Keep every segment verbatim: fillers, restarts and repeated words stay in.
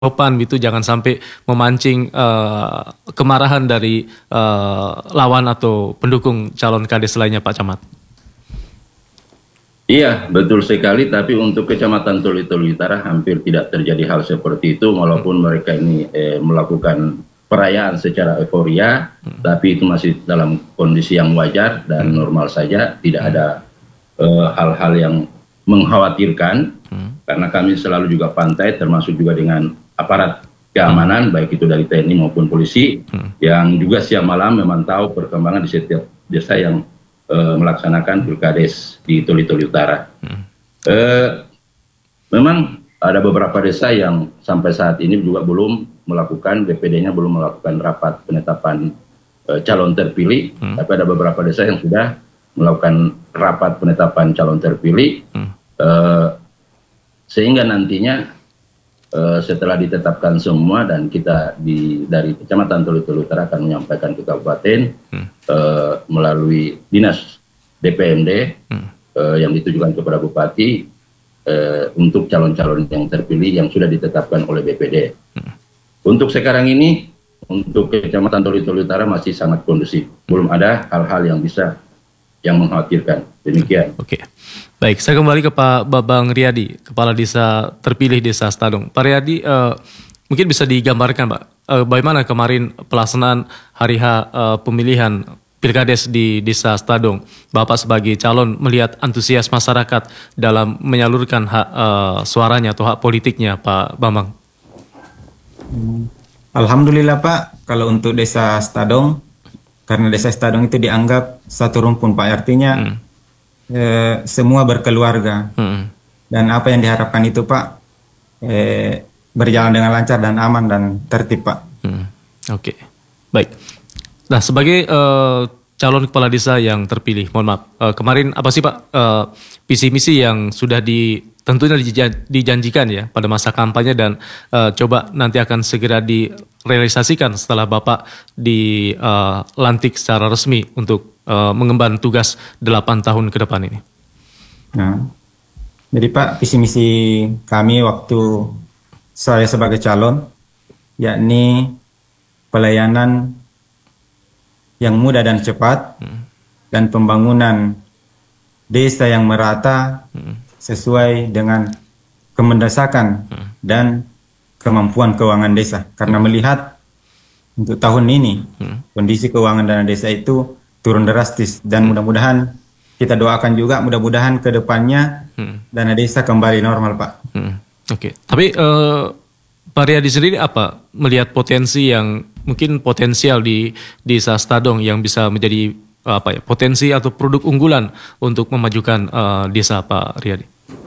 sopan itu, jangan sampai memancing uh, kemarahan dari uh, lawan atau pendukung calon kades lainnya, Pak Camat. Iya, betul sekali. Tapi untuk Kecamatan Toli Toli Utara hampir tidak terjadi hal seperti itu, walaupun hmm. mereka ini eh, melakukan perayaan secara euforia, hmm. tapi itu masih dalam kondisi yang wajar dan hmm. normal saja, tidak hmm. ada hal-hal uh, yang mengkhawatirkan, hmm. karena kami selalu juga pantai, termasuk juga dengan aparat keamanan, hmm. baik itu dari T N I maupun polisi, hmm. yang juga siang malam memantau perkembangan di setiap desa yang uh, melaksanakan pilkades di Toli Toli Utara. Hmm. Uh, memang ada beberapa desa yang sampai saat ini juga belum melakukan, B P D-nya belum melakukan rapat penetapan uh, calon terpilih, hmm. tapi ada beberapa desa yang sudah melakukan rapat penetapan calon terpilih, hmm. uh, sehingga nantinya Uh, setelah ditetapkan semua dan kita di dari Kecamatan Toli Toli Utara akan menyampaikan ke kabupaten hmm. uh, melalui dinas D P M D hmm. uh, yang ditujukan kepada bupati uh, untuk calon-calon yang terpilih yang sudah ditetapkan oleh B P D. Hmm. Untuk sekarang ini untuk Kecamatan Toli Toli Utara masih sangat kondusif, belum ada hal-hal yang bisa yang mengkhawatirkan. Demikian. Oke. Okay. Baik, saya kembali ke Pak Babang Riyadi, Kepala Desa terpilih Desa Stadong. Pak Riyadi, uh, mungkin bisa digambarkan, Pak, uh, bagaimana kemarin pelaksanaan hari H uh, pemilihan Pilkades di Desa Stadong. Bapak sebagai calon melihat antusias masyarakat dalam menyalurkan hak uh, suaranya atau hak politiknya, Pak Bambang. Alhamdulillah, Pak, kalau untuk Desa Stadong, karena Desa Stadong itu dianggap satu rumpun, Pak, artinya hmm. eh, semua berkeluarga. Hmm. Dan apa yang diharapkan itu, Pak, eh, berjalan dengan lancar dan aman dan tertib, Pak. Hmm. Oke, okay. Baik. Nah, sebagai uh, calon kepala desa yang terpilih, mohon maaf, uh, kemarin apa sih, Pak, uh, visi misi yang sudah di tentunya dijanjikan ya pada masa kampanye dan uh, coba nanti akan segera direalisasikan setelah Bapak dilantik uh, secara resmi untuk uh, mengemban tugas delapan tahun ke depan ini. Nah, jadi Pak, visi misi kami waktu saya sebagai calon yakni pelayanan yang mudah dan cepat hmm. dan pembangunan desa yang merata hmm. sesuai dengan kemendesakan hmm. dan kemampuan keuangan desa. Karena melihat untuk tahun ini hmm. kondisi keuangan dana desa itu turun drastis dan hmm. mudah-mudahan kita doakan juga mudah-mudahan ke depannya hmm. dana desa kembali normal, Pak. Hmm. Oke, okay. Tapi uh, Pak Riyadi sendiri apa melihat potensi yang mungkin potensial di Desa Stadong yang bisa menjadi apa ya potensi atau produk unggulan untuk memajukan uh, desa, Pak Riyadi?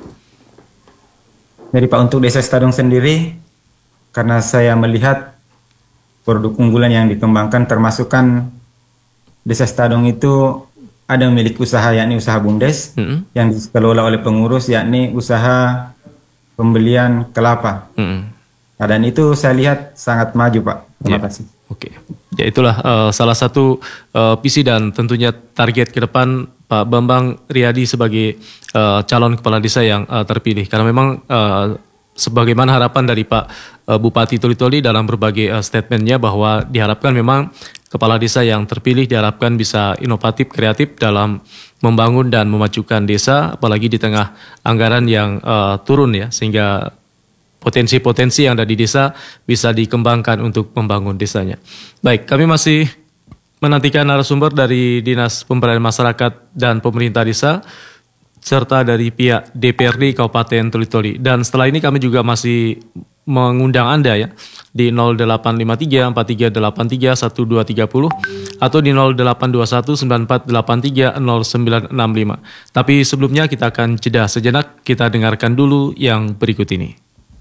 Jadi Pak, untuk Desa Stadong sendiri, karena saya melihat produk unggulan yang dikembangkan termasuk kan Desa Stadong itu ada milik usaha yakni usaha BUMDes mm-hmm. yang dikelola oleh pengurus yakni usaha pembelian kelapa. Mm-hmm. Nah, dan itu saya lihat sangat maju, Pak. Terima yeah. kasih. Oke, okay. Ya itulah uh, salah satu uh, visi dan tentunya target ke depan Pak Bambang Riyadi sebagai uh, calon kepala desa yang uh, terpilih. Karena memang uh, sebagaimana harapan dari Pak uh, Bupati Toli Toli dalam berbagai uh, statementnya bahwa diharapkan memang kepala desa yang terpilih diharapkan bisa inovatif, kreatif dalam membangun dan memajukan desa, apalagi di tengah anggaran yang uh, turun ya, sehingga potensi-potensi yang ada di desa bisa dikembangkan untuk membangun desanya. Baik, kami masih menantikan narasumber dari Dinas Pemberdayaan Masyarakat dan Pemerintah Desa, serta dari pihak D P R D Kabupaten Toli Toli. Dan setelah ini kami juga masih mengundang Anda ya, di nol delapan lima tiga empat tiga delapan tiga satu dua tiga nol atau di nol delapan dua satu sembilan empat delapan tiga nol sembilan enam lima. Tapi sebelumnya kita akan jeda sejenak, kita dengarkan dulu yang berikut ini.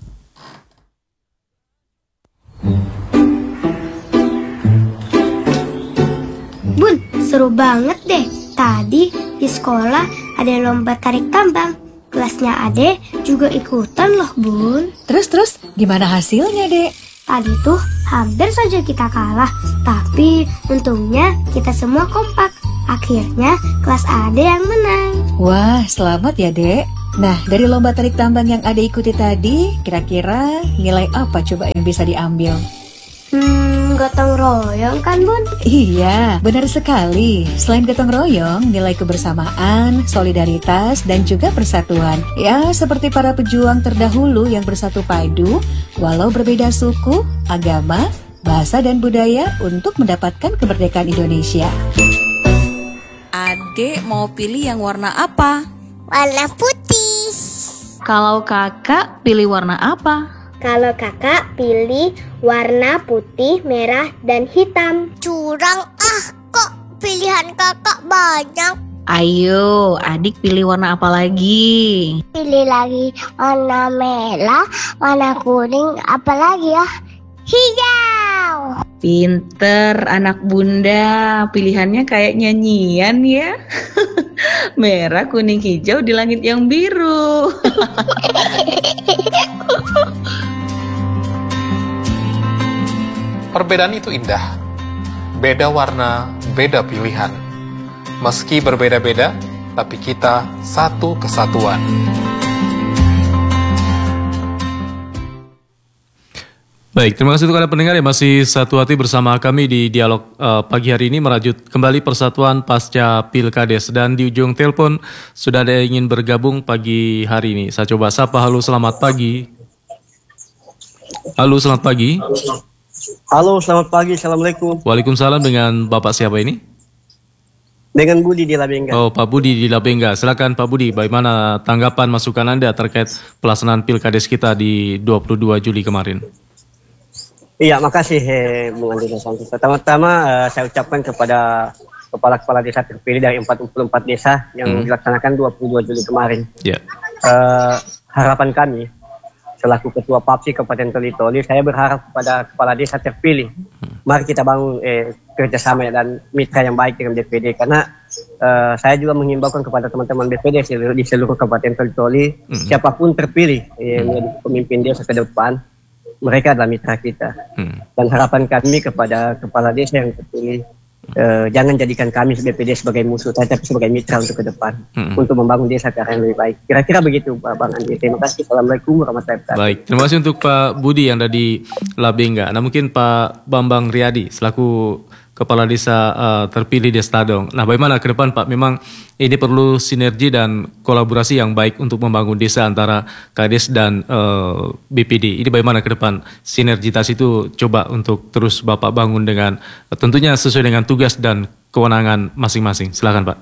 Bun, seru banget deh. Tadi di sekolah ada lomba tarik tambang. Kelasnya Ade juga ikutan loh, Bun. Terus-terus gimana hasilnya, Dek? Tadi tuh hampir saja kita kalah. Tapi untungnya kita semua kompak. Akhirnya kelas Ade yang menang. Wah, selamat ya, Dek. Nah, dari lomba tarik tambang yang Ade ikuti tadi, kira-kira nilai apa coba yang bisa diambil? Hmm, gotong royong kan Bun? Iya, benar sekali. Selain gotong royong, nilai kebersamaan, solidaritas, dan juga persatuan. Ya, seperti para pejuang terdahulu yang bersatu padu, walau berbeda suku, agama, bahasa, dan budaya untuk mendapatkan kemerdekaan Indonesia. Adek mau pilih yang warna apa? Warna putih. Kalau kakak pilih warna apa? Kalau kakak pilih warna putih, merah, dan hitam. Curang ah, kok pilihan kakak banyak. Ayo, adik pilih warna apa lagi? Pilih lagi warna merah, warna kuning, apa lagi ya? Hijau. Pinter anak bunda, pilihannya kayak nyanyian ya. Merah, kuning, hijau di langit yang biru. Perbedaan itu indah. Beda warna, beda pilihan. Meski berbeda-beda, tapi kita satu kesatuan. Baik, terima kasih untuk Anda pendengar yang masih satu hati bersama kami di dialog uh, pagi hari ini merajut kembali persatuan pasca Pilkades, dan di ujung telepon sudah ada yang ingin bergabung pagi hari ini. Saya coba sapa. Halo, selamat pagi. Halo, selamat pagi. Halo, selamat pagi. Assalamualaikum. Waalaikumsalam. Dengan Bapak siapa ini? Dengan Budi di Labengga. Oh, Pak Budi di Labengga. Silakan Pak Budi, bagaimana tanggapan masukan Anda terkait pelaksanaan Pilkades kita di dua puluh dua Juli kemarin? Iya, makasih eh, Bung Andi Santos. Pertama-tama eh, saya ucapkan kepada kepala-kepala desa terpilih dari empat puluh empat desa yang hmm. dilaksanakan dua puluh dua Juli kemarin. Yeah. Eh, harapan kami selaku Ketua Papsi Kabupaten Toli-Toli, saya berharap kepada kepala desa terpilih, hmm. mari kita bangun eh, kerjasama dan mitra yang baik dengan B P D, karena eh, saya juga menghimbaukan kepada teman-teman B P D di seluruh Kabupaten Toli-Toli, hmm. siapapun terpilih eh, menjadi pemimpin desa ke depan, mereka adalah mitra kita. Hmm. Dan harapan kami kepada kepala desa yang terpilih, eh, jangan jadikan kami B P D sebagai musuh, tapi sebagai mitra untuk ke depan, hmm. untuk membangun desa ke arah yang lebih baik. Kira-kira begitu, Bang Andi. Terima kasih. Assalamualaikum warahmatullahi wabarakatuh. Baik, terima kasih untuk Pak Budi yang ada di Labengga. Nah, mungkin Pak Bambang Riyadi selaku Kepala Desa uh, terpilih di Stadong. Nah, bagaimana ke depan Pak? Memang ini perlu sinergi dan kolaborasi yang baik untuk membangun desa antara Kades dan uh, B P D. Ini bagaimana ke depan? Sinergitas itu coba untuk terus Bapak bangun dengan uh, tentunya sesuai dengan tugas dan kewenangan masing-masing. Silakan Pak.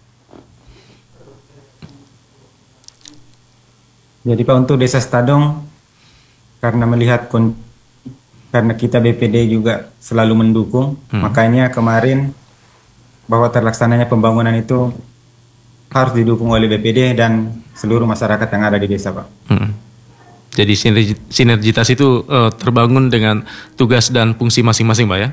Jadi Pak, untuk Desa Stadong, karena melihat kon karena kita B P D juga selalu mendukung, hmm. makanya kemarin bahwa terlaksananya pembangunan itu harus didukung oleh B P D dan seluruh masyarakat yang ada di desa, Pak. Hmm. Jadi sinergi, sinergitas itu uh, terbangun dengan tugas dan fungsi masing-masing, Pak ya?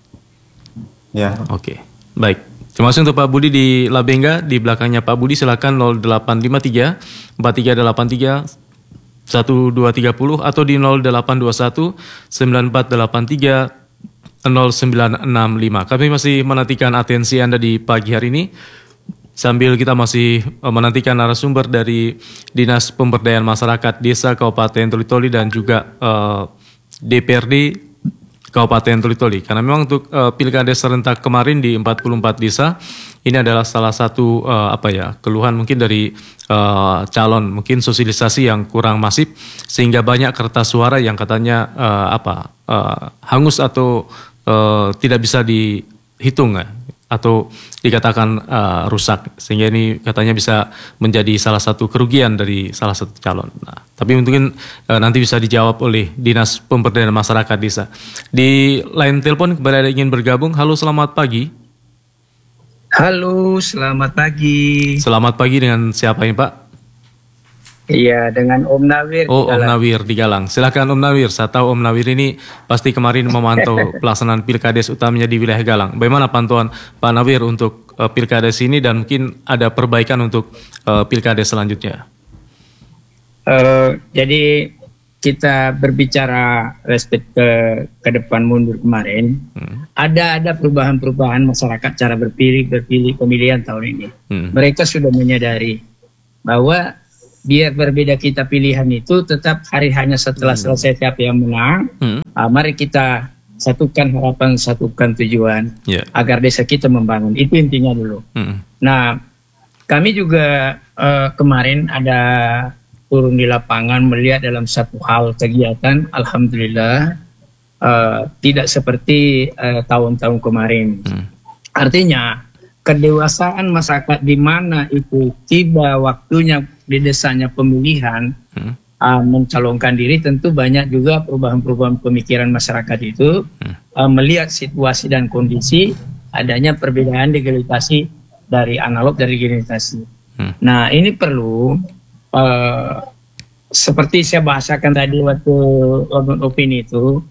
Ya. Oke, baik. Terima kasih untuk Pak Budi di Labengga. Di belakangnya Pak Budi silakan nol delapan lima tiga empat tiga delapan tiga satu dua tiga nol atau di nol delapan dua satu sembilan empat delapan tiga nol sembilan enam lima. Kami masih menantikan atensi Anda di pagi hari ini sambil kita masih menantikan narasumber dari Dinas Pemberdayaan Masyarakat Desa Kabupaten Toli-Toli dan juga uh, D P R D Kabupaten Toli-Toli. Karena memang untuk uh, Pilkades serentak kemarin di empat puluh empat desa, ini adalah salah satu uh, apa ya keluhan mungkin dari uh, calon, mungkin sosialisasi yang kurang masif sehingga banyak kertas suara yang katanya uh, apa uh, hangus atau uh, tidak bisa dihitung ya, atau dikatakan uh, rusak, sehingga ini katanya bisa menjadi salah satu kerugian dari salah satu calon. Nah, tapi mungkin uh, nanti bisa dijawab oleh Dinas Pemberdayaan Masyarakat Desa. Di line telepon kembali ada ingin bergabung. Halo, selamat pagi. Halo, selamat pagi. Selamat pagi, dengan siapa ini Pak? Iya, dengan Om Nawir. Oh, Om Nawir di Galang. Silakan Om Nawir. Saya tahu Om Nawir ini pasti kemarin memantau pelaksanaan Pilkades utamanya di wilayah Galang. Bagaimana pantauan Pak Nawir untuk uh, Pilkades ini dan mungkin ada perbaikan untuk uh, Pilkades selanjutnya? Uh, jadi kita berbicara respect ke ke depan mundur kemarin, hmm. ada ada perubahan-perubahan masyarakat cara berpilih berpilih pemilihan tahun ini. Hmm. Mereka sudah menyadari bahwa biar berbeda kita pilihan itu tetap hari hanya setelah hmm. selesai siapa yang menang. Hmm. Uh, mari kita satukan harapan, satukan tujuan yeah. agar desa kita membangun. Itu intinya dulu. Hmm. Nah, kami juga uh, kemarin ada turun di lapangan melihat dalam satu hal kegiatan, alhamdulillah uh, tidak seperti uh, tahun-tahun kemarin. Hmm. Artinya kedewasaan masyarakat di mana itu tiba waktunya di desanya pemilihan hmm. uh, mencalonkan diri, tentu banyak juga perubahan-perubahan pemikiran masyarakat itu hmm. uh, melihat situasi dan kondisi adanya perbedaan digitalisasi dari analog dari digitalisasi. Hmm. Nah, ini perlu uh, seperti saya bahasakan tadi waktu open opini itu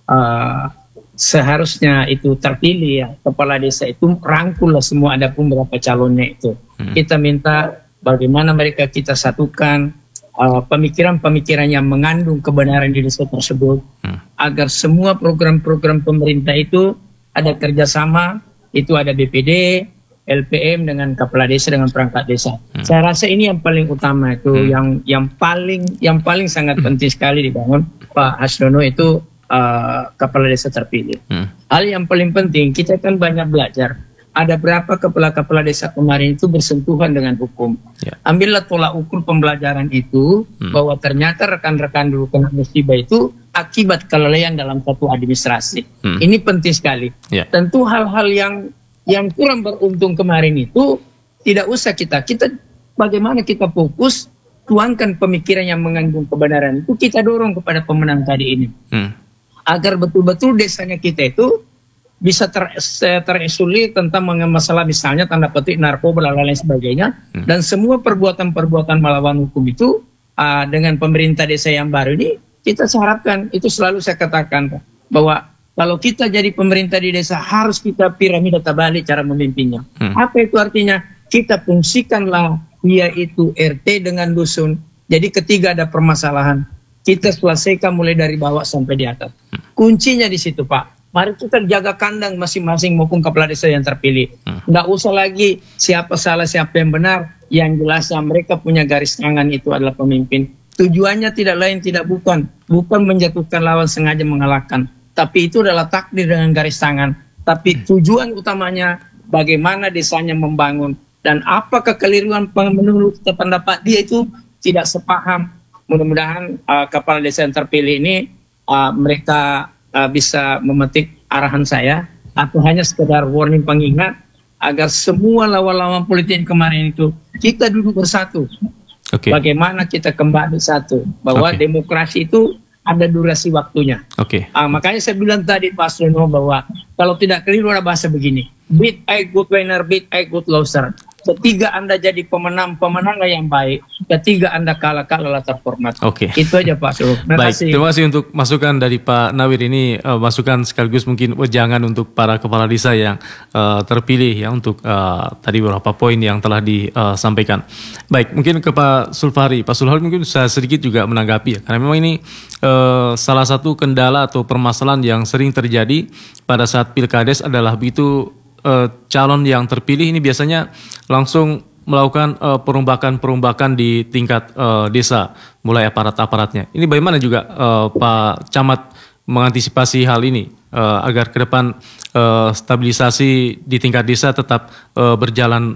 uh, seharusnya itu terpilih ya kepala desa itu rangkul lah semua, ada pun berapa calonnya itu. Hmm. Kita minta bagaimana mereka kita satukan uh, pemikiran-pemikiran yang mengandung kebenaran di desa tersebut hmm. agar semua program-program pemerintah itu ada kerjasama, itu ada B P D, L P M dengan kepala desa dengan perangkat desa. Hmm. Saya rasa ini yang paling utama itu hmm. yang yang paling yang paling sangat hmm. penting sekali dibangun Pak Hasdono itu. Uh, kepala desa terpilih. Hmm. Hal yang paling penting, kita kan banyak belajar. Ada berapa kepala-kepala desa kemarin itu bersentuhan dengan hukum. Yeah. Ambillah tolak ukur pembelajaran itu, hmm. bahwa ternyata rekan-rekan dulu kena musibah itu akibat kelalaian dalam satu administrasi. Hmm. Ini penting sekali. Yeah. Tentu hal-hal yang yang kurang beruntung kemarin itu tidak usah kita. Kita bagaimana kita fokus, tuangkan pemikiran yang mengandung kebenaran itu kita dorong kepada pemenang tadi ini. Hmm. Agar betul-betul desanya kita itu bisa ter, terisolir tentang masalah misalnya tanda petik narkoba dan lain sebagainya. Hmm. Dan semua perbuatan-perbuatan melawan hukum itu uh, dengan pemerintah desa yang baru ini, kita harapkan, itu selalu saya katakan bahwa kalau kita jadi pemerintah di desa harus kita piramida terbalik cara memimpinnya. Hmm. Apa itu artinya? Kita fungsikanlah yaitu R T dengan dusun. Jadi ketika ada permasalahan, kita selesaikan mulai dari bawah sampai di atas. Kuncinya di situ, Pak. Mari kita jaga kandang masing-masing maupun kepala desa yang terpilih. Nggak usah lagi siapa salah, siapa yang benar. Yang jelasnya mereka punya garis tangan itu adalah pemimpin. Tujuannya tidak lain, tidak bukan. Bukan menjatuhkan lawan sengaja mengalahkan. Tapi itu adalah takdir dengan garis tangan. Tapi tujuan utamanya bagaimana desanya membangun. Dan apa kekeliruan menurut pendapat dia itu tidak sepaham. Mudah-mudahan uh, kepala desa yang terpilih ini uh, mereka uh, bisa memetik arahan saya atau hanya sekedar warning pengingat agar semua lawan-lawan politik kemarin itu kita duduk bersatu. Okay. Bagaimana kita kembali satu bahwa okay. demokrasi itu ada durasi waktunya. Okay. Uh, makanya saya bilang tadi Pak Sreno bahwa kalau tidak keliru ada bahasa begini, beat a good winner, beat a good loser. Ketiga Anda jadi pemenang, pemenanglah yang baik. Ketiga Anda kalah, kalahlah terhormat. Oke. Okay. Itu aja Pak Sreno. Terima Baik, kasih. Terima kasih untuk masukan dari Pak Nawir ini, uh, masukan sekaligus mungkin wejangan untuk para kepala desa yang uh, terpilih ya untuk uh, tadi beberapa poin yang telah disampaikan. Baik, mungkin ke Pak Sulfari. Pak Sulfari mungkin saya sedikit juga menanggapi ya, karena memang ini uh, salah satu kendala atau permasalahan yang sering terjadi pada saat pilkades adalah begitu uh, calon yang terpilih ini biasanya langsung melakukan uh, perombakan-perombakan di tingkat uh, desa, mulai aparat-aparatnya. Ini bagaimana juga uh, Pak Camat mengantisipasi hal ini uh, agar ke depan uh, stabilisasi di tingkat desa tetap uh, berjalan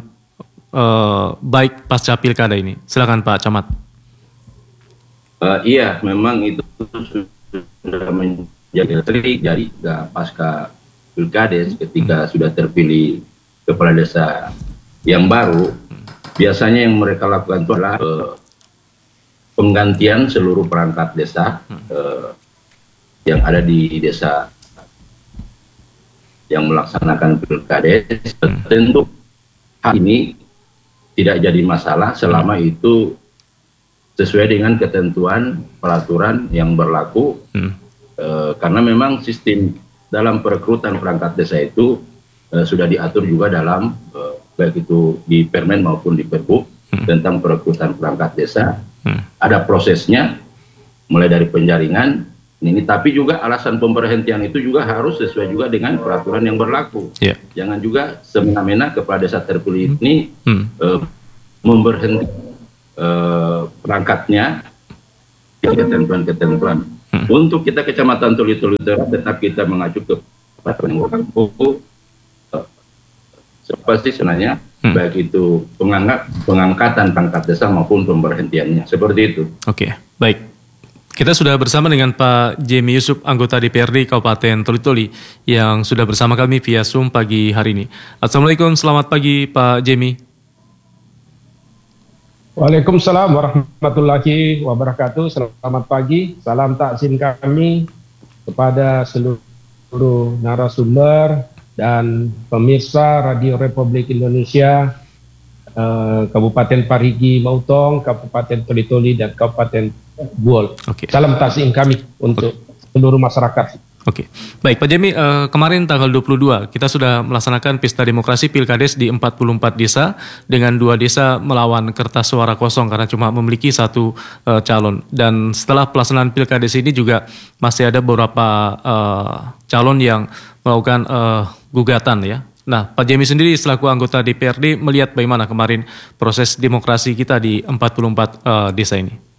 uh, baik pasca pilkada ini. Silakan Pak Camat. Uh, iya, memang itu sudah menjadi trik jadi pasca pilkades ketika hmm. sudah terpilih kepala desa yang baru, biasanya yang mereka lakukan itu adalah uh, penggantian seluruh perangkat desa uh, yang ada di desa yang melaksanakan pilkades. Hmm. Tentu hal ini tidak jadi masalah selama hmm. itu sesuai dengan ketentuan peraturan yang berlaku, hmm. uh, karena memang sistem dalam perekrutan perangkat desa itu uh, sudah diatur juga dalam uh, baik itu di Permen maupun di Perbu hmm. tentang perekrutan perangkat desa. Hmm. Ada prosesnya, mulai dari penjaringan ini, tapi juga alasan pemberhentian itu juga harus sesuai juga dengan peraturan yang berlaku. Yeah. Jangan juga semena-mena kepala desa terpilih hmm. ini hmm. uh, memberhenti eh, perangkatnya, ketentuan-ketentuan. Hmm. Untuk kita Kecamatan Toli Toli Utara tetap kita mengacu ke penegakan hukum. Seperti sebenarnya hmm. baik itu pengangkat, pengangkatan pangkat desa maupun pemberhentiannya, seperti itu. Oke, baik. Kita sudah bersama dengan Pak Jemi Yusuf, anggota D P R D Kabupaten Toli Toli, yang sudah bersama kami via Zoom pagi hari ini. Assalamualaikum, selamat pagi Pak Jemi. Waalaikumsalam warahmatullahi wabarakatuh. Selamat pagi, salam takzim kami kepada seluruh narasumber dan pemirsa Radio Republik Indonesia, eh, Kabupaten Parigi Mautong, Kabupaten Toli Toli, dan Kabupaten Buol. Okay. Salam takzim kami untuk okay. seluruh masyarakat. Oke, okay. Baik Pak Jemi, eh, kemarin tanggal dua puluh dua kita sudah melaksanakan pesta demokrasi Pilkades di empat puluh empat desa dengan dua desa melawan kertas suara kosong karena cuma memiliki satu eh, calon. Dan setelah pelaksanaan Pilkades ini juga masih ada beberapa eh, calon yang melakukan eh, gugatan ya. Nah, Pak Jemi sendiri selaku anggota D P R D melihat bagaimana kemarin proses demokrasi kita di empat puluh empat eh, desa ini?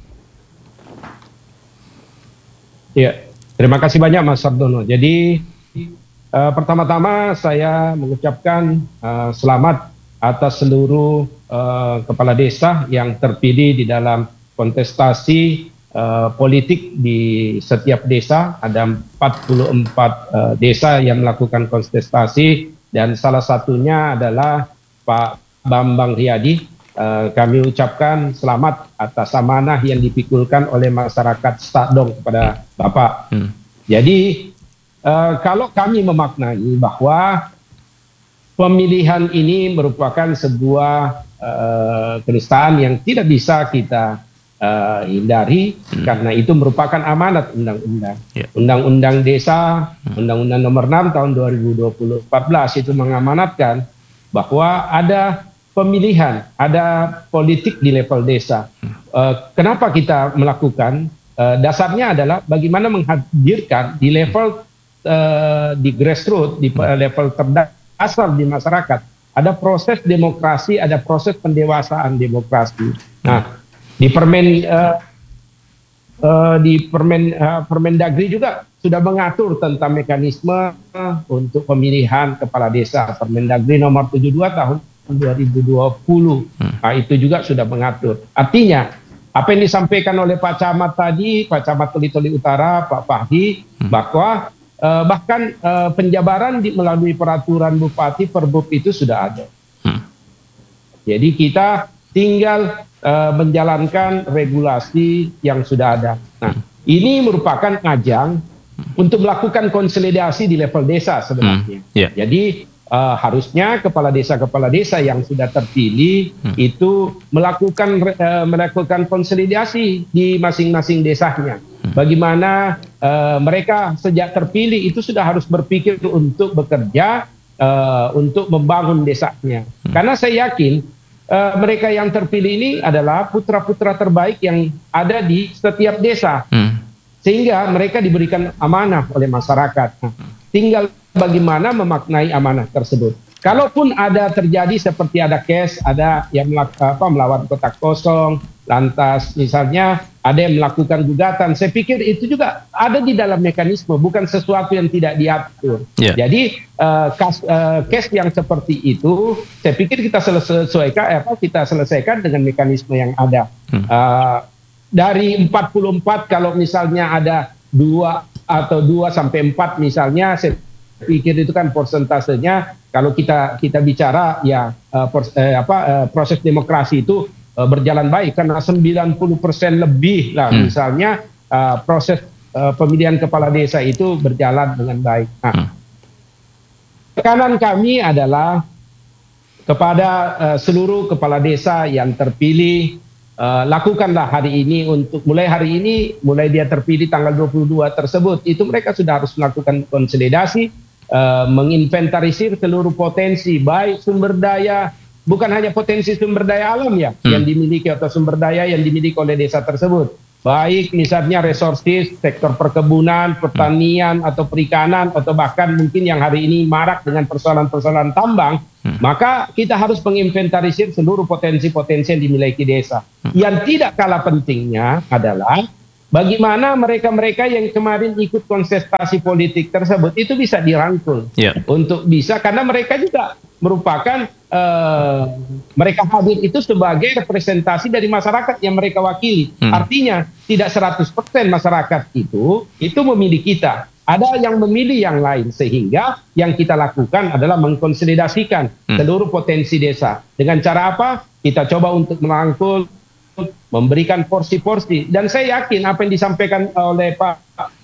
Ya, terima kasih banyak Mas Sardono. Jadi uh, pertama-tama saya mengucapkan uh, selamat atas seluruh uh, kepala desa yang terpilih di dalam kontestasi uh, politik di setiap desa. Ada empat puluh empat uh, desa yang melakukan kontestasi dan salah satunya adalah Pak Bambang Riyadi. Uh, kami ucapkan selamat atas amanah yang dipikulkan oleh masyarakat Stadong kepada Bapak. Hmm. Jadi uh, kalau kami memaknai bahwa pemilihan ini merupakan sebuah uh, kenistaan yang tidak bisa kita uh, hindari, hmm. karena itu merupakan amanat undang-undang. Yeah. Undang-undang desa, hmm. Undang-undang nomor enam tahun dua ribu dua puluh empat belas itu mengamanatkan bahwa ada pemilihan, ada politik di level desa. Uh, kenapa kita melakukan? Uh, dasarnya adalah bagaimana menghadirkan di level uh, di grassroots, di level terdasar di masyarakat, ada proses demokrasi, ada proses pendewasaan demokrasi. Nah, di permen uh, uh, di permen uh, Permendagri juga sudah mengatur tentang mekanisme untuk pemilihan kepala desa. Permendagri nomor tujuh puluh dua tahun dua ribu dua puluh. Hmm. Nah, itu juga sudah mengatur. Artinya, apa yang disampaikan oleh Pak Camat tadi, Pak Camat Toli Toli Utara, Pak Fahdi, hmm. bahwa uh, bahkan uh, penjabaran di, melalui peraturan Bupati Perbub itu sudah ada. Hmm. Jadi kita tinggal uh, menjalankan regulasi yang sudah ada. Nah, hmm. ini merupakan ajang hmm. untuk melakukan konsolidasi di level desa sebenarnya. Hmm. Yeah. Jadi Uh, harusnya kepala desa-kepala desa yang sudah terpilih hmm. itu melakukan uh, melakukan konsolidasi di masing-masing desanya. Hmm. Bagaimana uh, mereka sejak terpilih itu sudah harus berpikir untuk bekerja uh, untuk membangun desanya. Hmm. Karena saya yakin uh, mereka yang terpilih ini adalah putra-putra terbaik yang ada di setiap desa. Hmm. Sehingga mereka diberikan amanah oleh masyarakat. Nah, tinggal bagaimana memaknai amanah tersebut. Kalaupun ada terjadi seperti ada case, ada yang melak, apa, melawan kotak kosong, lantas misalnya ada yang melakukan gugatan, saya pikir itu juga ada di dalam mekanisme, bukan sesuatu yang tidak diatur. Yeah. Jadi uh, kas, uh, case yang seperti itu, saya pikir kita selesaikan, apa, kita selesaikan dengan mekanisme yang ada. Hmm. Uh, dari empat puluh empat, kalau misalnya ada dua atau dua sampai empat misalnya, saya pikir itu kan persentasenya kalau kita kita bicara ya uh, pers, eh, apa uh, proses demokrasi itu uh, berjalan baik karena sembilan puluh persen lebih lah hmm. misalnya uh, proses uh, pemilihan kepala desa itu berjalan dengan baik. Nah, hmm. tekanan kami adalah kepada uh, seluruh kepala desa yang terpilih, uh, lakukanlah hari ini untuk mulai hari ini, mulai dia terpilih tanggal dua puluh dua tersebut, itu mereka sudah harus melakukan konsolidasi. Uh, menginventarisir seluruh potensi baik sumber daya, bukan hanya potensi sumber daya alam ya hmm. yang dimiliki atau sumber daya yang dimiliki oleh desa tersebut, baik misalnya resources, sektor perkebunan, pertanian, atau perikanan, atau bahkan mungkin yang hari ini marak dengan persoalan-persoalan tambang, hmm. maka kita harus menginventarisir seluruh potensi-potensi yang dimiliki desa. Hmm. Yang tidak kalah pentingnya adalah bagaimana mereka-mereka yang kemarin ikut kontestasi politik tersebut itu bisa dirangkul yeah. untuk bisa, karena mereka juga merupakan uh, mereka hadir itu sebagai representasi dari masyarakat yang mereka wakili. Hmm. Artinya tidak seratus persen masyarakat itu itu memilih kita. Ada yang memilih yang lain, sehingga yang kita lakukan adalah mengkonsolidasikan hmm. seluruh potensi desa. Dengan cara apa? Kita coba untuk merangkul, memberikan porsi-porsi, dan saya yakin apa yang disampaikan oleh Pak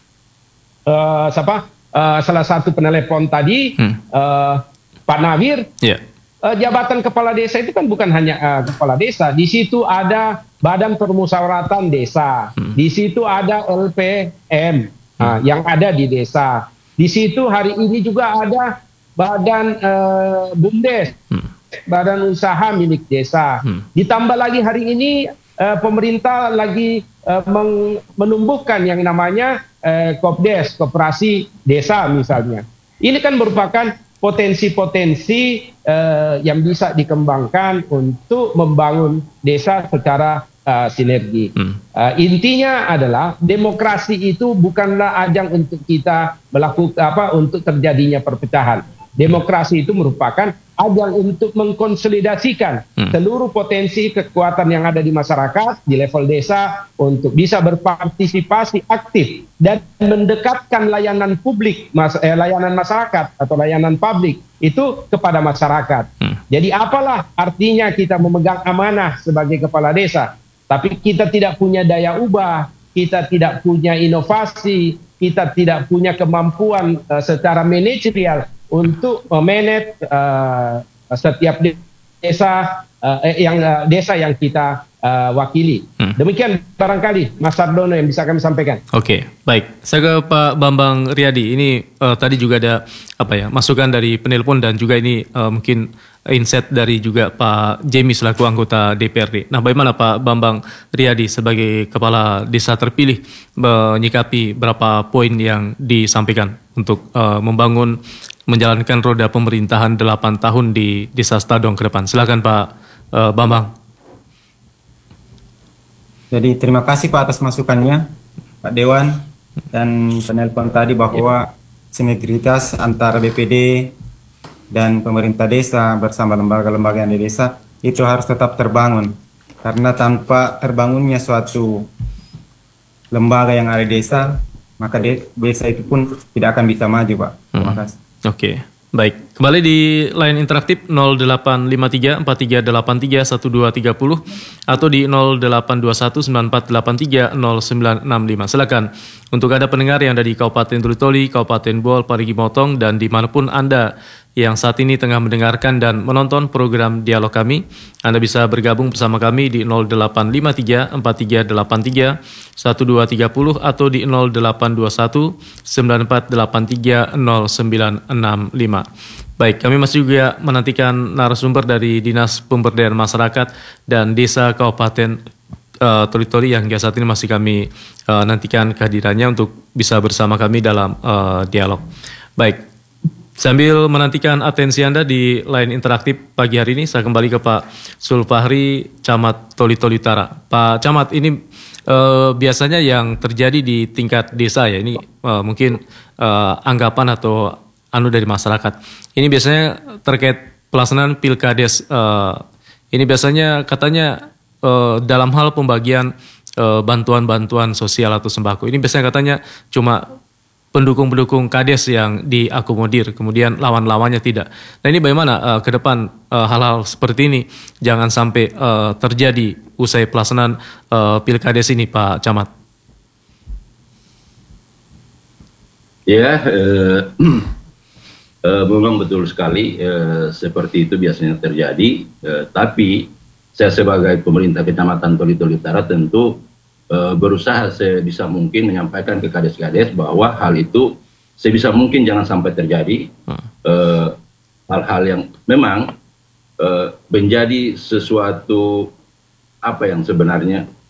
uh, siapa uh, salah satu penelepon tadi, hmm. uh, Pak Nawir, yeah. uh, jabatan kepala desa itu kan bukan hanya uh, kepala desa, di situ ada Badan Permusyawaratan Desa, hmm. di situ ada L P M hmm. uh, yang ada di desa, di situ hari ini juga ada Badan uh, BUMDes, hmm. Badan Usaha Milik Desa, hmm. ditambah lagi hari ini Uh, pemerintah lagi uh, menumbuhkan yang namanya uh, Kopdes, Koperasi Desa misalnya. Ini kan merupakan potensi-potensi uh, yang bisa dikembangkan untuk membangun desa secara uh, sinergi. Hmm. Uh, intinya adalah demokrasi itu bukanlah ajang untuk kita melakukan apa untuk terjadinya perpecahan. Demokrasi itu merupakan ajang untuk mengkonsolidasikan hmm. seluruh potensi kekuatan yang ada di masyarakat, di level desa, untuk bisa berpartisipasi aktif dan mendekatkan layanan publik, mas, eh, layanan masyarakat atau layanan publik itu kepada masyarakat. Hmm. Jadi apalah artinya kita memegang amanah sebagai kepala desa, tapi kita tidak punya daya ubah, kita tidak punya inovasi, kita tidak punya kemampuan uh, secara manajerial untuk memanage uh, setiap desa uh, yang uh, desa yang kita uh, wakili. Hmm. Demikian barangkali Mas Sardono yang bisa kami sampaikan. Oke, okay, baik. Saya ke Pak Bambang Riyadi. Ini uh, tadi juga ada apa ya masukan dari penelpon dan juga ini uh, mungkin insight dari juga Pak Jamie selaku anggota D P R D. Nah, bagaimana Pak Bambang Riyadi sebagai kepala desa terpilih menyikapi berapa poin yang disampaikan untuk uh, membangun menjalankan roda pemerintahan delapan tahun di Desa Stadong ke depan? Silakan Pak uh, Bambang. Jadi terima kasih Pak atas masukannya, Pak Dewan dan penelpon tadi bahwa sinergitas antara B P D dan pemerintah desa bersama lembaga-lembaga yang di desa itu harus tetap terbangun, karena tanpa terbangunnya suatu lembaga yang ada di desa, maka de desa itu pun tidak akan bisa maju, Pak. Terima hmm. kasih. Oke, okay. Baik. Kembali di line interaktif nol delapan lima tiga empat tiga delapan tiga satu dua tiga nol atau di nol delapan dua satu sembilan empat delapan tiga nol sembilan enam lima. Silakan untuk ada pendengar yang ada di Kabupaten Toli-Toli, Kabupaten Bol, Parigi Motong, dan dimanapun Anda yang saat ini tengah mendengarkan dan menonton program dialog kami, Anda bisa bergabung bersama kami di nol delapan lima tiga empat tiga delapan tiga satu dua tiga nol atau di nol delapan dua satu sembilan empat delapan tiga nol sembilan enam lima. Baik, kami masih juga menantikan narasumber dari Dinas Pemberdayaan Masyarakat dan Desa Kabupaten uh, Toli-Toli yang saat ini masih kami uh, nantikan kehadirannya untuk bisa bersama kami dalam uh, dialog. Baik. Sambil menantikan atensi Anda di line interaktif pagi hari ini, saya kembali ke Pak Sulfahri, Camat Toli-Toli Utara. Pak Camat, ini eh, biasanya yang terjadi di tingkat desa ya, ini eh, mungkin eh, anggapan atau anu dari masyarakat. Ini biasanya terkait pelaksanaan pilkades. Eh, ini biasanya katanya eh, dalam hal pembagian eh, bantuan-bantuan sosial atau sembako. Ini biasanya katanya cuma pendukung-pendukung kades yang diakomodir, kemudian lawan-lawannya tidak. Nah ini bagaimana uh, ke depan uh, hal-hal seperti ini jangan sampai uh, terjadi usai pelaksanaan uh, pilkades ini, Pak Camat? Ya, eh, eh, memang betul sekali eh, seperti itu biasanya terjadi. Eh, tapi saya sebagai pemerintah Kecamatan Toli-Toli Utara tentu berusaha sebisa mungkin menyampaikan ke kades-kades bahwa hal itu sebisa mungkin jangan sampai terjadi. Hal-hal uh, yang memang uh, menjadi sesuatu apa yang sebenarnya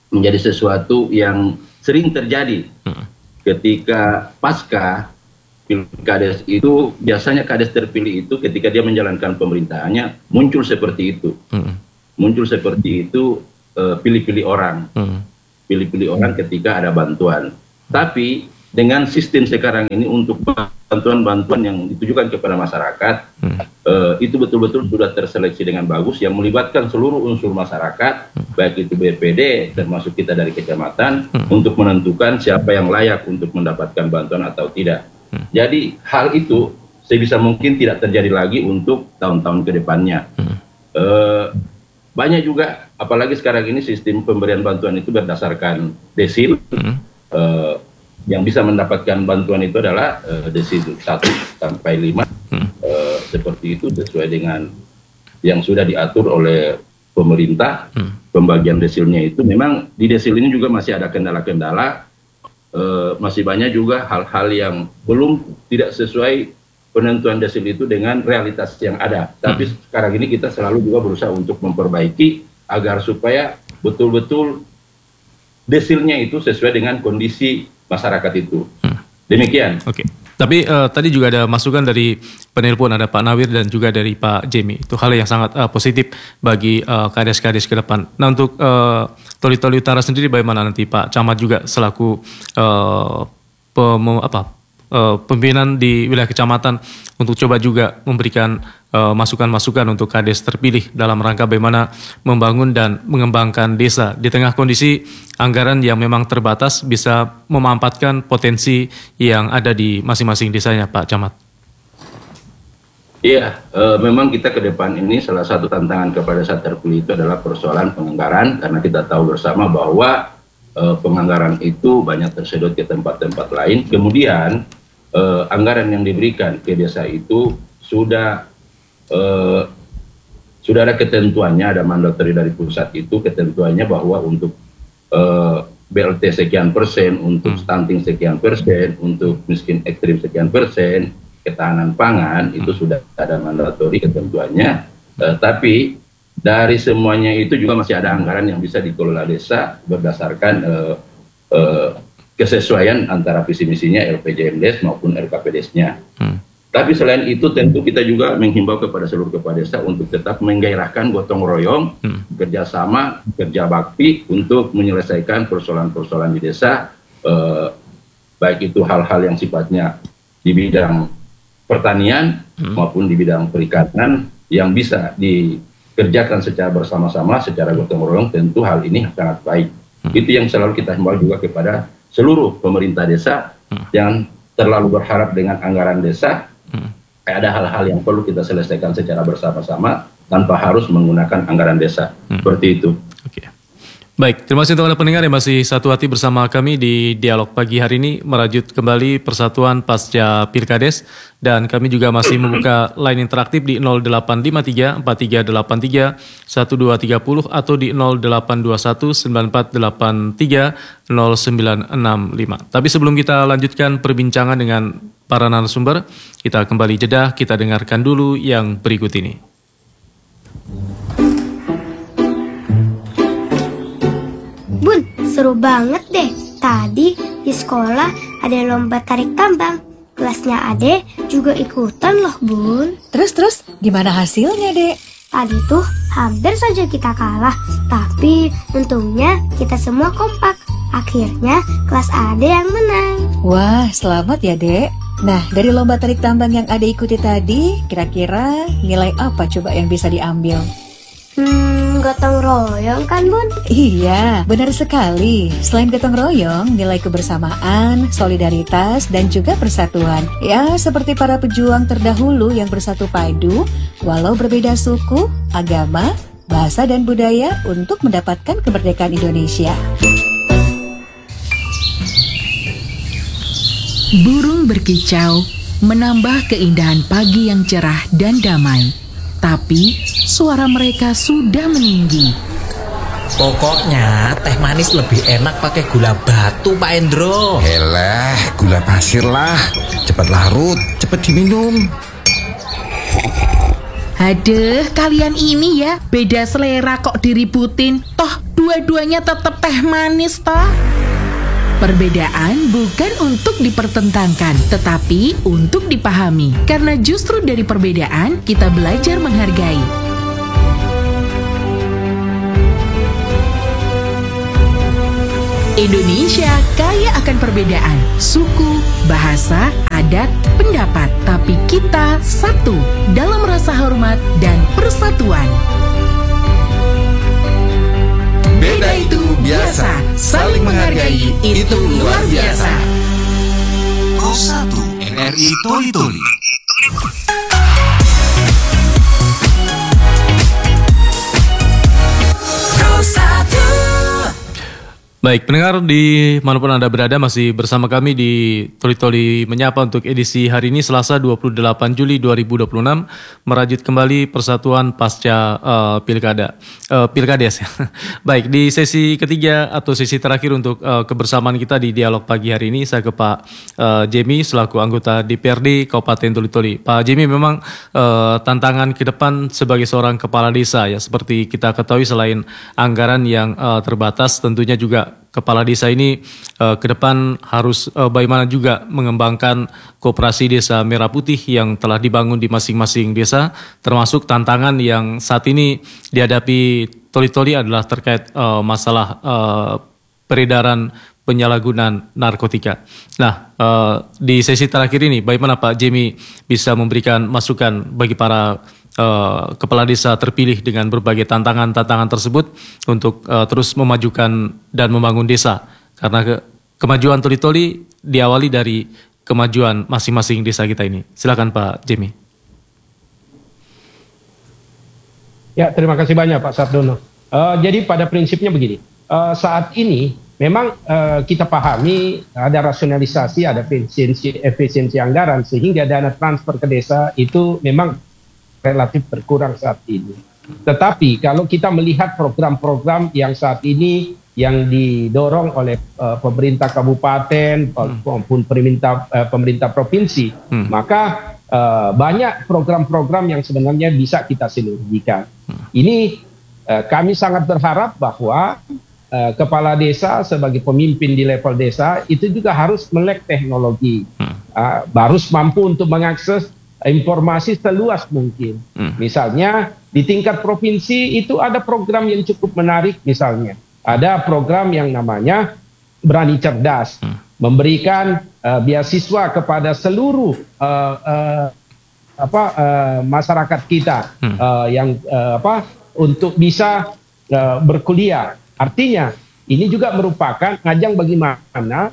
menjadi sesuatu yang sering terjadi hmm. ketika pasca Pilkades itu, biasanya kades terpilih itu ketika dia menjalankan pemerintahannya muncul seperti itu, hmm. muncul seperti itu uh, pilih-pilih orang, hmm. pilih-pilih orang ketika ada bantuan. Tapi dengan sistem sekarang ini untuk bantuan-bantuan yang ditujukan kepada masyarakat, hmm. uh, itu betul-betul sudah terseleksi dengan bagus, yang melibatkan seluruh unsur masyarakat, hmm. baik itu B P D termasuk kita dari kecamatan, hmm. untuk menentukan siapa yang layak untuk mendapatkan bantuan atau tidak. Hmm. Jadi hal itu sebisa mungkin tidak terjadi lagi untuk tahun-tahun ke depannya. Hmm. Uh, banyak juga, apalagi sekarang ini sistem pemberian bantuan itu berdasarkan desil. Hmm. Uh, yang bisa mendapatkan bantuan itu adalah uh, desil satu sampai lima. Hmm. Uh, seperti itu sesuai dengan yang sudah diatur oleh pemerintah. Hmm. Pembagian desilnya itu memang di desil ini juga masih ada kendala-kendala. Uh, masih banyak juga hal-hal yang belum tidak sesuai penentuan desil itu dengan realitas yang ada. Tapi hmm. sekarang ini kita selalu juga berusaha untuk memperbaiki agar supaya betul-betul desilnya itu sesuai dengan kondisi masyarakat itu. Hmm. Demikian. Oke. Okay. Tapi uh, tadi juga ada masukan dari penelpon, ada Pak Nawir dan juga dari Pak Jemi. Itu hal yang sangat uh, positif bagi uh, kades-kades ke depan. Nah, untuk uh, Toli-Toli Utara sendiri bagaimana nanti Pak Camat juga selaku uh, pem, apa, uh, pimpinan di wilayah kecamatan untuk coba juga memberikan uh, masukan-masukan untuk kades terpilih dalam rangka bagaimana membangun dan mengembangkan desa di tengah kondisi anggaran yang memang terbatas, bisa memanfaatkan potensi yang ada di masing-masing desanya, Pak Camat. Iya, e, memang kita ke depan ini salah satu tantangan kepada desa terpilih itu adalah persoalan penganggaran, karena kita tahu bersama bahwa e, penganggaran itu banyak tersedot ke tempat-tempat lain. Kemudian e, anggaran yang diberikan ke desa itu sudah e, sudah ada ketentuannya, ada mandatori dari pusat itu ketentuannya bahwa untuk Uh, B L T sekian persen, untuk stunting sekian persen, untuk miskin ekstrim sekian persen, ketahanan pangan itu sudah ada mandatori ketentuannya. Uh, tapi dari semuanya itu juga masih ada anggaran yang bisa dikelola desa berdasarkan uh, uh, kesesuaian antara visi misinya L P J M D E S maupun R K P D E S-nya. Hmm. Tapi selain itu tentu kita juga menghimbau kepada seluruh kepala desa untuk tetap menggairahkan gotong royong, hmm. kerjasama, kerja bakti untuk menyelesaikan persoalan-persoalan di desa, eh, baik itu hal-hal yang sifatnya di bidang pertanian hmm. maupun di bidang perikanan yang bisa dikerjakan secara bersama-sama, secara gotong royong. Tentu hal ini sangat baik. Hmm. Itu yang selalu kita himbau juga kepada seluruh pemerintah desa, hmm. yang terlalu berharap dengan anggaran desa. Hmm. Ada hal-hal yang perlu kita selesaikan secara bersama-sama tanpa harus menggunakan anggaran desa. Hmm. Seperti itu. Oke. Okay. Baik, terima kasih untuk para pendengar yang masih satu hati bersama kami di dialog pagi hari ini, merajut kembali persatuan pasca Pilkades, dan kami juga masih membuka line interaktif di nol delapan lima tiga empat tiga delapan tiga satu dua tiga nol atau di nol delapan dua satu sembilan empat delapan tiga nol sembilan enam lima. Tapi sebelum kita lanjutkan perbincangan dengan para narasumber, kita kembali jeda, kita dengarkan dulu yang berikut ini. Bun, seru banget deh. Tadi di sekolah ada lomba tarik tambang. Kelasnya Ade juga ikutan loh, Bun. Terus-terus gimana hasilnya, Dek? Tadi tuh hampir saja kita kalah. Tapi untungnya kita semua kompak. Akhirnya kelas Ade yang menang. Wah, selamat ya, Dek. Nah, dari lomba tarik tambang yang Ade ikuti tadi, kira-kira nilai apa coba yang bisa diambil? Hmm, gotong royong kan, Bun? Iya, benar sekali. Selain gotong royong, nilai kebersamaan, solidaritas, dan juga persatuan. Ya, seperti para pejuang terdahulu yang bersatu padu, walau berbeda suku, agama, bahasa, dan budaya untuk mendapatkan kemerdekaan Indonesia. Burung berkicau menambah keindahan pagi yang cerah dan damai. Tapi suara mereka sudah meninggi. Pokoknya teh manis lebih enak pakai gula batu, Pak Endro. Elah, gula pasir lah. Cepat larut, cepat diminum. Aduh, kalian ini ya beda selera kok diributin. Toh dua-duanya tetap teh manis toh. Perbedaan bukan untuk dipertentangkan, tetapi untuk dipahami. Karena justru dari perbedaan kita belajar menghargai. Indonesia kaya akan perbedaan, suku, bahasa, adat, pendapat. Tapi kita satu dalam rasa hormat dan persatuan. Beda itu biasa, saling menghargai itu luar biasa. Pro satu R R I Toli Toli. Pro satu. Baik, pendengar di manapun Anda berada masih bersama kami di Toli Toli Menyapa untuk edisi hari ini Selasa dua puluh delapan Juli dua ribu dua puluh enam, merajut kembali Persatuan Pasca uh, Pilkada, uh, Pilkades. Baik, di sesi ketiga atau sesi terakhir untuk uh, kebersamaan kita di dialog pagi hari ini, saya ke Pak uh, Jemi selaku anggota D P R D Kabupaten Toli Toli. Pak Jemi, memang uh, tantangan ke depan sebagai seorang kepala desa ya, seperti kita ketahui selain anggaran yang uh, terbatas, tentunya juga kepala desa ini uh, ke depan harus uh, bagaimana juga mengembangkan koperasi desa Merah Putih yang telah dibangun di masing-masing desa, termasuk tantangan yang saat ini dihadapi Toli-Toli adalah terkait uh, masalah uh, peredaran penyalahgunaan narkotika. Nah, uh, di sesi terakhir ini bagaimana Pak Jemi bisa memberikan masukan bagi para Uh, kepala desa terpilih dengan berbagai tantangan-tantangan tersebut untuk uh, terus memajukan dan membangun desa, karena ke kemajuan Toli-Toli diawali dari kemajuan masing-masing desa kita ini. Silakan Pak Jemi. Ya, terima kasih banyak Pak Sardono. Uh, jadi pada prinsipnya begini, uh, saat ini memang uh, kita pahami ada rasionalisasi, ada efisiensi, efisiensi anggaran, sehingga dana transfer ke desa itu memang relatif berkurang saat ini. Tetapi kalau kita melihat program-program yang saat ini yang didorong oleh uh, pemerintah kabupaten maupun hmm. pemerintah uh, pemerintah provinsi, hmm. maka uh, banyak program-program yang sebenarnya bisa kita sinergikan. Hmm. Ini uh, kami sangat berharap bahwa uh, kepala desa sebagai pemimpin di level desa itu juga harus melek teknologi, hmm. uh, harus mampu untuk mengakses informasi seluas mungkin. Hmm. Misalnya di tingkat provinsi itu ada program yang cukup menarik, misalnya ada program yang namanya Berani Cerdas, hmm. memberikan uh, beasiswa kepada seluruh uh, uh, apa uh, masyarakat kita hmm. uh, yang uh, apa untuk bisa uh, berkuliah. Artinya ini juga merupakan ajang bagaimana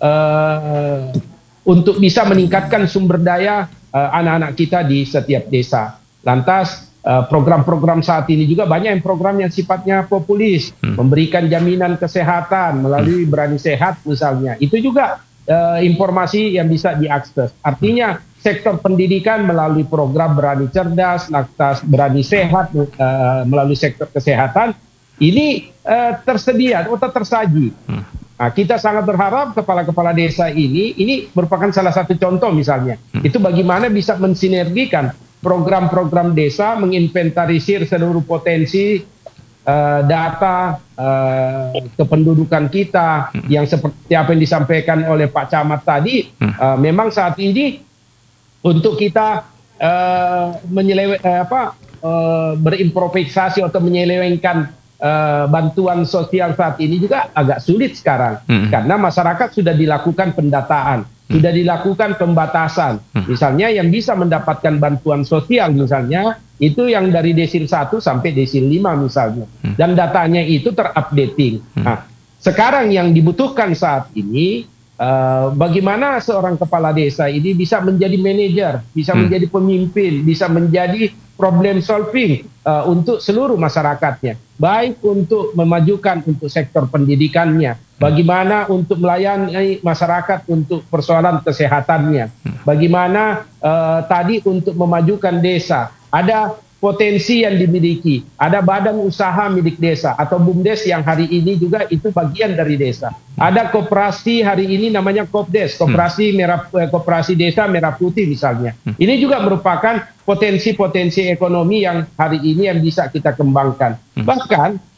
uh, untuk bisa meningkatkan sumber daya anak-anak uh, kita di setiap desa. Lantas program-program uh, saat ini juga banyak yang program yang sifatnya populis, hmm. memberikan jaminan kesehatan melalui hmm. Berani Sehat misalnya. Itu juga uh, informasi yang bisa diakses. Artinya sektor pendidikan melalui program Berani Cerdas, lantas Berani Sehat uh, melalui sektor kesehatan ini uh, tersedia atau tersaji. Hmm. Nah, kita sangat berharap kepala-kepala desa ini, ini merupakan salah satu contoh misalnya. Hmm. Itu bagaimana bisa mensinergikan program-program desa, menginventarisir seluruh potensi uh, data uh, kependudukan kita, hmm. yang seperti apa yang disampaikan oleh Pak Camat tadi, hmm. uh, memang saat ini untuk kita uh, menyelewe, uh, apa, uh, berimprovisasi atau menyelewengkan Uh, bantuan sosial saat ini juga agak sulit sekarang, hmm. karena masyarakat sudah dilakukan pendataan, hmm. sudah dilakukan pembatasan. Hmm. Misalnya yang bisa mendapatkan bantuan sosial misalnya itu yang dari desil satu sampai desil lima misalnya, hmm. dan datanya itu terupdating. Hmm. Nah, sekarang yang dibutuhkan saat ini uh, bagaimana seorang kepala desa ini bisa menjadi manajer, bisa hmm. menjadi pemimpin, bisa menjadi problem solving uh, untuk seluruh masyarakatnya, baik untuk memajukan untuk sektor pendidikannya, bagaimana untuk melayani masyarakat untuk persoalan kesehatannya, bagaimana uh, tadi untuk memajukan desa, ada potensi yang dimiliki, ada badan usaha milik desa atau BUMDes yang hari ini juga itu bagian dari desa. Ada koperasi hari ini namanya Kopdes, koperasi merah, koperasi desa Merah Putih misalnya. Ini juga merupakan potensi-potensi ekonomi yang hari ini yang bisa kita kembangkan. Bahkan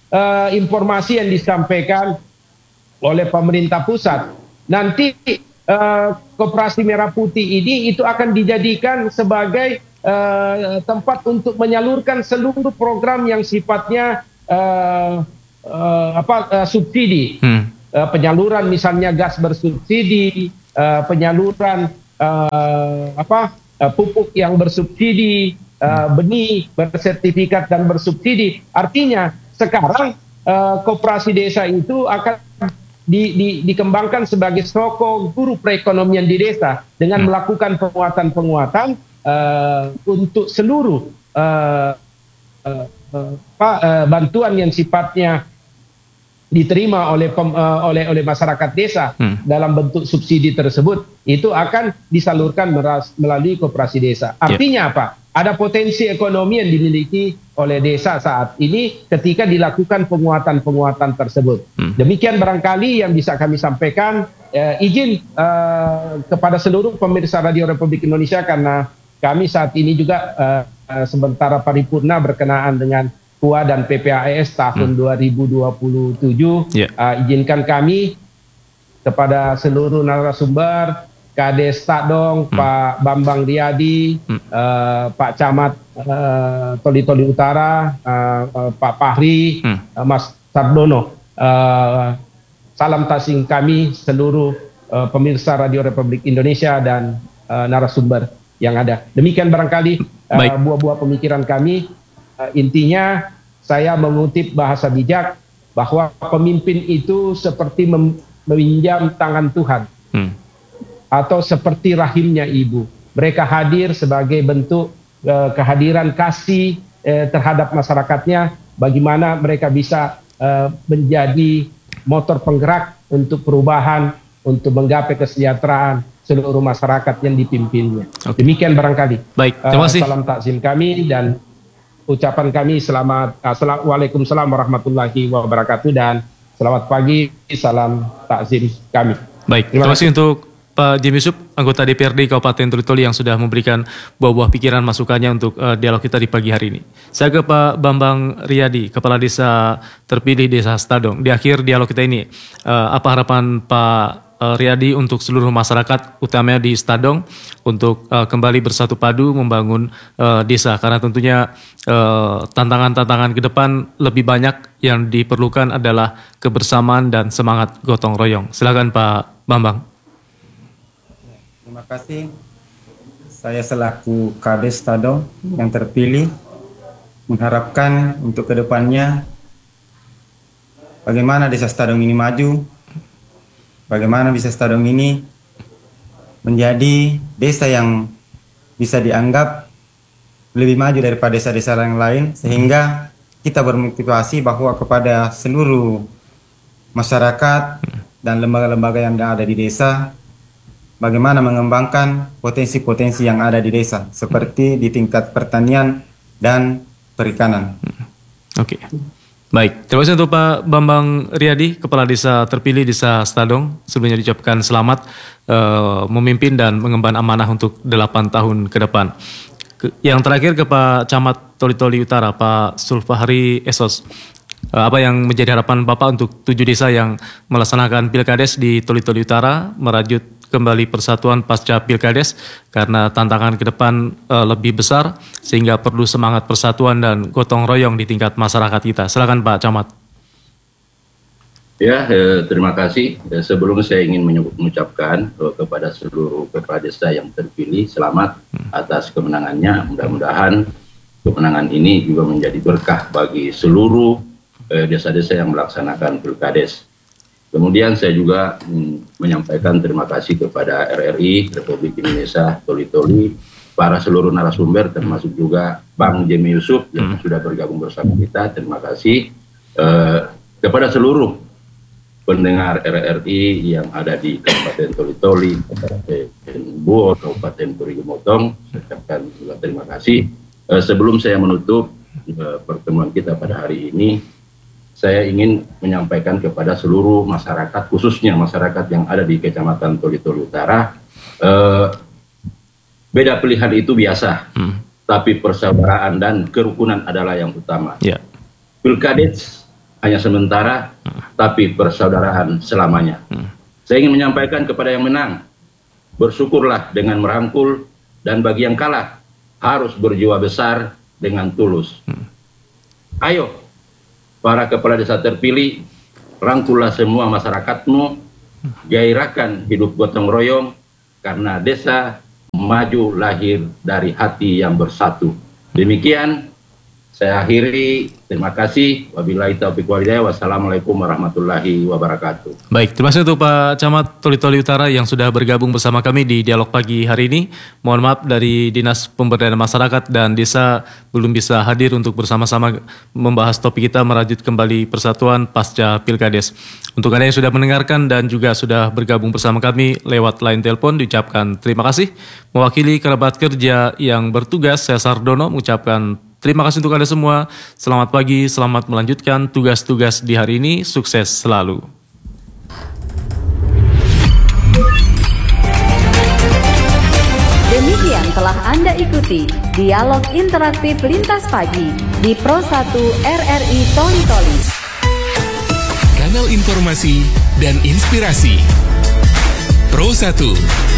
uh, informasi yang disampaikan oleh pemerintah pusat. Nanti uh, Koperasi Merah Putih ini itu akan dijadikan sebagai uh, tempat untuk menyalurkan seluruh program yang sifatnya uh, uh, apa uh, subsidi, hmm. uh, penyaluran misalnya gas bersubsidi, uh, penyaluran uh, apa uh, pupuk yang bersubsidi, uh, benih bersertifikat dan bersubsidi. Artinya sekarang uh, koperasi desa itu akan Di, di, dikembangkan sebagai soko guru perekonomian di desa dengan melakukan penguatan-penguatan uh, untuk seluruh uh, uh, uh, uh, bantuan yang sifatnya diterima oleh pem, uh, oleh oleh masyarakat desa hmm. dalam bentuk subsidi tersebut itu akan disalurkan meras, melalui koperasi desa. Artinya yeah. apa? Ada potensi ekonomi yang dimiliki oleh desa saat ini ketika dilakukan penguatan-penguatan tersebut. Hmm. Demikian barangkali yang bisa kami sampaikan. Eh, izin eh, kepada seluruh pemirsa Radio Republik Indonesia, karena kami saat ini juga eh, eh, sementara paripurna berkenaan dengan K U A dan P P A E S tahun hmm. dua ribu dua puluh tujuh. Yeah. Eh, izinkan kami kepada seluruh narasumber, Kades Tadong, hmm. Pak Bambang Riyadi, hmm. uh, Pak Camat uh, Toli-Toli Utara, uh, uh, Pak Fahri, hmm. uh, Mas Sardono. Uh, salam tasing kami seluruh uh, pemirsa Radio Republik Indonesia dan uh, narasumber yang ada. Demikian barangkali uh, buah-buah pemikiran kami. Uh, intinya saya mengutip bahasa bijak bahwa pemimpin itu seperti mem meminjam tangan Tuhan. Hmm. Atau seperti rahimnya ibu. Mereka hadir sebagai bentuk uh, kehadiran kasih uh, terhadap masyarakatnya, bagaimana mereka bisa uh, menjadi motor penggerak untuk perubahan, untuk menggapai kesejahteraan seluruh masyarakat yang dipimpinnya. Okay. Demikian barangkali. Baik, terima kasih. Uh, salam takzim kami dan ucapan kami selamat, uh, selamat Waalaikumsalam warahmatullahi wabarakatuh dan selamat pagi, salam takzim kami. Baik, terima, terima kasih untuk Pak Jim Yusuf, anggota D P R D Kabupaten Toli-Toli yang sudah memberikan buah-buah pikiran masukannya untuk uh, dialog kita di pagi hari ini. Saya ke Pak Bambang Riyadi, Kepala Desa terpilih Desa Stadong. Di akhir dialog kita ini, uh, apa harapan Pak uh, Riyadi untuk seluruh masyarakat, utamanya di Stadong, untuk uh, kembali bersatu padu membangun uh, desa? Karena tentunya tantangan-tantangan uh, ke depan lebih banyak, yang diperlukan adalah kebersamaan dan semangat gotong royong. Silakan Pak Bambang. Terima kasih. Saya selaku Kades Stadong yang terpilih mengharapkan untuk kedepannya bagaimana Desa Stadong ini maju, bagaimana Desa Stadong ini menjadi desa yang bisa dianggap lebih maju daripada desa-desa yang lain, sehingga kita bermotivasi bahwa kepada seluruh masyarakat dan lembaga-lembaga yang ada di desa, bagaimana mengembangkan potensi-potensi yang ada di desa, seperti di tingkat pertanian dan perikanan. Oke, okay. Baik. Terima kasih untuk Pak Bambang Riyadi, Kepala Desa terpilih Desa Stadong. Sebelumnya diucapkan selamat uh, memimpin dan mengemban amanah untuk delapan tahun ke depan. Ke, yang terakhir ke Pak Camat Toli-Toli Utara, Pak Sulfahri Esos. Uh, apa yang menjadi harapan Bapak untuk tujuh desa yang melaksanakan Pilkades di Toli-Toli Utara, merajut kembali persatuan pasca Pilkades, karena tantangan ke depan uh, lebih besar sehingga perlu semangat persatuan dan gotong royong di tingkat masyarakat kita. Silakan Pak Camat. Ya, eh, terima kasih. Eh, sebelum saya ingin mengucapkan eh, kepada seluruh kepala desa yang terpilih selamat hmm. atas kemenangannya. Mudah-mudahan kemenangan ini juga menjadi berkah bagi seluruh desa-desa eh, yang melaksanakan Pilkades. Kemudian saya juga mm, menyampaikan terima kasih kepada R R I Republik Indonesia Toli-Toli, para seluruh narasumber termasuk juga Bang Jim Yusuf yang hmm. sudah bergabung bersama kita. Terima kasih uh, kepada seluruh pendengar R R I yang ada di Kabupaten Toli-Toli, Kabupaten Buo, Kabupaten Puri Gemotong. Saya ucapkan juga terima kasih. Uh, sebelum saya menutup uh, pertemuan kita pada hari ini, saya ingin menyampaikan kepada seluruh masyarakat, khususnya masyarakat yang ada di Kecamatan Toli-Toli Utara, eh, beda pilihan itu biasa, hmm. tapi persaudaraan dan kerukunan adalah yang utama. Yeah. Pilkades hanya sementara, tapi persaudaraan selamanya. Saya ingin menyampaikan kepada yang menang, bersyukurlah dengan merangkul, dan bagi yang kalah, harus berjiwa besar dengan tulus. Ayo, para kepala desa terpilih, rangkullah semua masyarakatmu, gairahkan hidup gotong royong, karena desa maju lahir dari hati yang bersatu. Demikian saya akhiri. Terima kasih. Wabillahi taufiq wal hidayah. Wassalamualaikum warahmatullahi wabarakatuh. Baik, terima kasih untuk Pak Camat Toli-Toli Utara yang sudah bergabung bersama kami di dialog pagi hari ini. Mohon maaf dari Dinas Pemberdayaan Masyarakat dan Desa belum bisa hadir untuk bersama-sama membahas topik kita merajut kembali persatuan pasca Pilkades. Untuk Anda yang sudah mendengarkan dan juga sudah bergabung bersama kami lewat line telepon, diucapkan terima kasih. Mewakili kerabat kerja yang bertugas, saya Sardono mengucapkan terima kasih untuk Anda semua. Selamat pagi, selamat melanjutkan tugas-tugas di hari ini. Sukses selalu. Demikian telah Anda ikuti dialog interaktif lintas pagi di Pro satu R R I Toli-Toli. Kanal informasi dan inspirasi Pro satu.